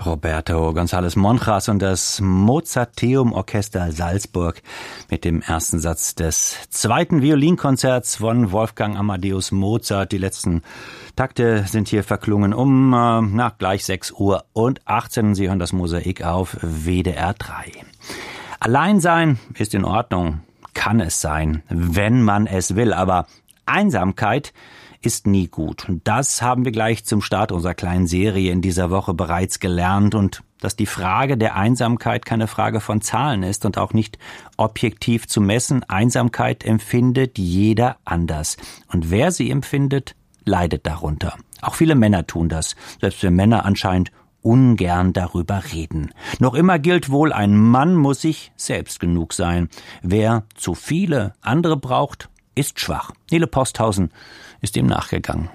Roberto González Monjas und das Mozarteum-Orchester Salzburg mit dem ersten Satz des zweiten Violinkonzerts von Wolfgang Amadeus Mozart. Die letzten Takte sind hier verklungen gleich 6:18 Uhr. Sie hören das Mosaik auf WDR 3. Allein sein ist in Ordnung, kann es sein, wenn man es will, aber Einsamkeit ist nie gut. Und das haben wir gleich zum Start unserer kleinen Serie in dieser Woche bereits gelernt und dass die Frage der Einsamkeit keine Frage von Zahlen ist und auch nicht objektiv zu messen. Einsamkeit empfindet jeder anders. Und wer sie empfindet, leidet darunter. Auch viele Männer tun das, selbst wenn Männer anscheinend ungern darüber reden. Noch immer gilt wohl, ein Mann muss sich selbst genug sein. Wer zu viele andere braucht, ist schwach. Nele Posthausen ist dem nachgegangen.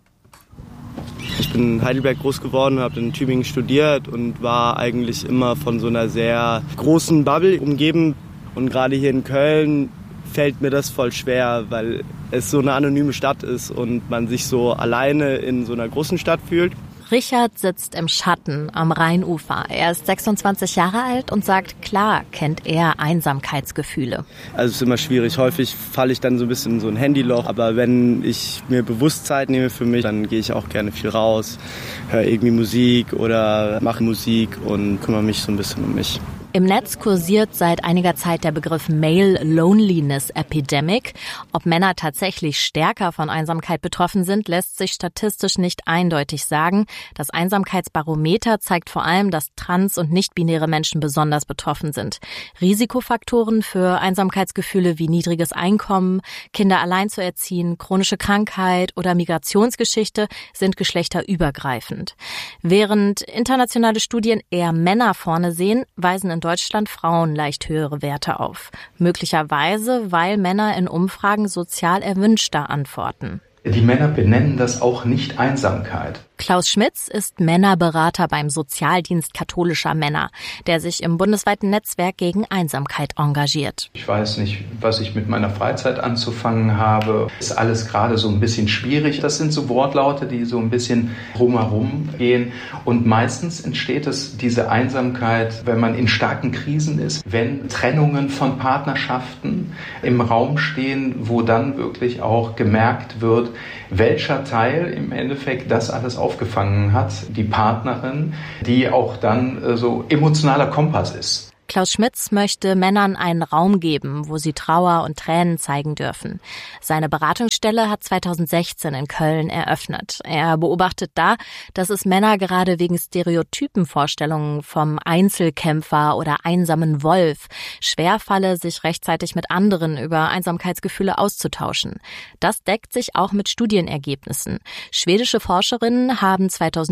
Ich bin in Heidelberg groß geworden, habe in Tübingen studiert und war eigentlich immer von so einer sehr großen Bubble umgeben. Und gerade hier in Köln fällt mir das voll schwer, weil es so eine anonyme Stadt ist und man sich so alleine in so einer großen Stadt fühlt. Richard sitzt im Schatten am Rheinufer. Er ist 26 Jahre alt und sagt, klar kennt er Einsamkeitsgefühle. Also es ist immer schwierig. Häufig falle ich dann so ein bisschen in so ein Handyloch. Aber wenn ich mir bewusst Zeit nehme für mich, dann gehe ich auch gerne viel raus, höre irgendwie Musik oder mache Musik und kümmere mich so ein bisschen um mich. Im Netz kursiert seit einiger Zeit der Begriff Male Loneliness Epidemic. Ob Männer tatsächlich stärker von Einsamkeit betroffen sind, lässt sich statistisch nicht eindeutig sagen. Das Einsamkeitsbarometer zeigt vor allem, dass trans- und nicht-binäre Menschen besonders betroffen sind. Risikofaktoren für Einsamkeitsgefühle wie niedriges Einkommen, Kinder allein zu erziehen, chronische Krankheit oder Migrationsgeschichte sind geschlechterübergreifend. Während internationale Studien eher Männer vorne sehen, weisen in Deutschland Frauen leicht höhere Werte auf. Möglicherweise, weil Männer in Umfragen sozial erwünschter antworten. Die Männer benennen das auch nicht Einsamkeit. Klaus Schmitz ist Männerberater beim Sozialdienst katholischer Männer, der sich im bundesweiten Netzwerk gegen Einsamkeit engagiert. Ich weiß nicht, was ich mit meiner Freizeit anzufangen habe. Ist alles gerade so ein bisschen schwierig. Das sind so Wortlaute, die so ein bisschen drumherum gehen. Und meistens entsteht diese Einsamkeit, wenn man in starken Krisen ist, wenn Trennungen von Partnerschaften im Raum stehen, wo dann wirklich auch gemerkt wird, welcher Teil im Endeffekt das alles aufgefangen hat, die Partnerin, die auch dann so emotionaler Kompass ist. Klaus Schmitz möchte Männern einen Raum geben, wo sie Trauer und Tränen zeigen dürfen. Seine Beratungsstelle hat 2016 in Köln eröffnet. Er beobachtet da, dass es Männer gerade wegen Stereotypenvorstellungen vom Einzelkämpfer oder einsamen Wolf schwerfalle, sich rechtzeitig mit anderen über Einsamkeitsgefühle auszutauschen. Das deckt sich auch mit Studienergebnissen. Schwedische Forscherinnen haben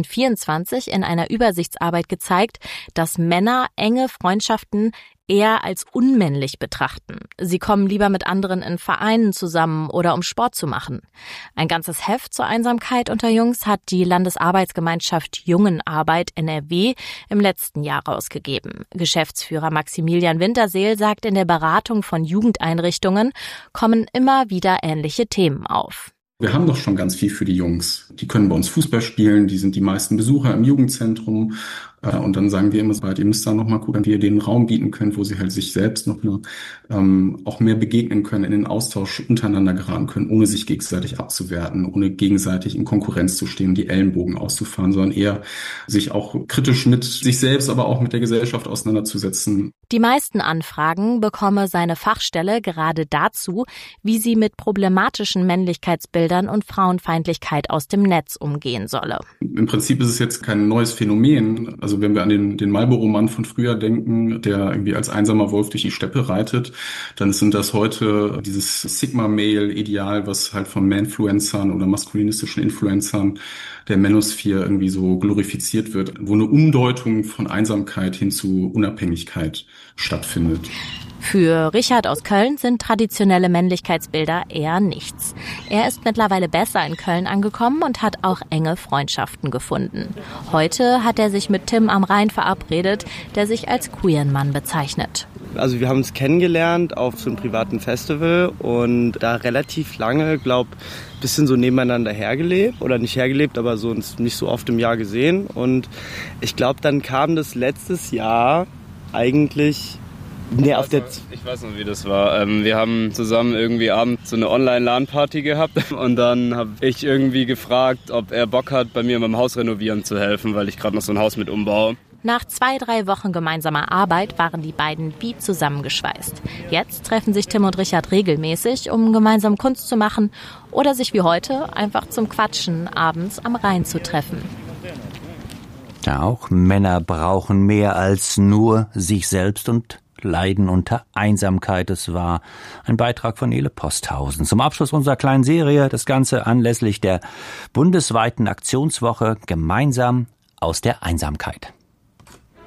2024 in einer Übersichtsarbeit gezeigt, dass Männer enge Freundschaften eher als unmännlich betrachten. Sie kommen lieber mit anderen in Vereinen zusammen oder um Sport zu machen. Ein ganzes Heft zur Einsamkeit unter Jungs hat die Landesarbeitsgemeinschaft Jungenarbeit NRW im letzten Jahr rausgegeben. Geschäftsführer Maximilian Winterseel sagt, in der Beratung von Jugendeinrichtungen kommen immer wieder ähnliche Themen auf. Wir haben doch schon ganz viel für die Jungs. Die können bei uns Fußball spielen, die sind die meisten Besucher im Jugendzentrum. Und dann sagen wir immer so, ihr müsst da noch mal gucken, wie ihr denen Raum bieten könnt, wo sie halt sich selbst noch auch mehr begegnen können, in den Austausch untereinander geraten können, ohne sich gegenseitig abzuwerten, ohne gegenseitig in Konkurrenz zu stehen und die Ellenbogen auszufahren, sondern eher sich auch kritisch mit sich selbst, aber auch mit der Gesellschaft auseinanderzusetzen. Die meisten Anfragen bekomme seine Fachstelle gerade dazu, wie sie mit problematischen Männlichkeitsbildern und Frauenfeindlichkeit aus dem Netz umgehen solle. Im Prinzip ist es jetzt kein neues Phänomen. Also wenn wir an den Marlboro-Mann von früher denken, der irgendwie als einsamer Wolf durch die Steppe reitet, dann sind das heute dieses Sigma-Male-Ideal, was halt von Manfluencern oder maskulinistischen Influencern der Manosphere irgendwie so glorifiziert wird, wo eine Umdeutung von Einsamkeit hin zu Unabhängigkeit stattfindet. Für Richard aus Köln sind traditionelle Männlichkeitsbilder eher nichts. Er ist mittlerweile besser in Köln angekommen und hat auch enge Freundschaften gefunden. Heute hat er sich mit Tim am Rhein verabredet, der sich als queeren Mann bezeichnet. Also wir haben uns kennengelernt auf so einem privaten Festival und da relativ lange, ein bisschen so nebeneinander hergelebt. Oder nicht hergelebt, aber so uns nicht so oft im Jahr gesehen. Und ich glaube, dann kam das letztes Jahr eigentlich... Ich weiß noch, wie das war. Wir haben zusammen irgendwie abends so eine Online-LAN-Party gehabt und dann habe ich irgendwie gefragt, ob er Bock hat, bei mir beim Haus renovieren zu helfen, weil ich gerade noch so ein Haus mit umbaue. Nach 2-3 Wochen gemeinsamer Arbeit waren die beiden wie zusammengeschweißt. Jetzt treffen sich Tim und Richard regelmäßig, um gemeinsam Kunst zu machen oder sich wie heute einfach zum Quatschen abends am Rhein zu treffen. Ja, auch Männer brauchen mehr als nur sich selbst und leiden unter Einsamkeit. Es war ein Beitrag von Nele Posthausen. Zum Abschluss unserer kleinen Serie, das Ganze anlässlich der bundesweiten Aktionswoche Gemeinsam aus der Einsamkeit.